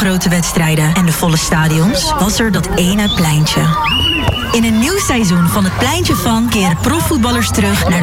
grote wedstrijden en de volle stadions, was er dat ene pleintje. In een nieuw seizoen van het Pleintje van keren profvoetballers terug naar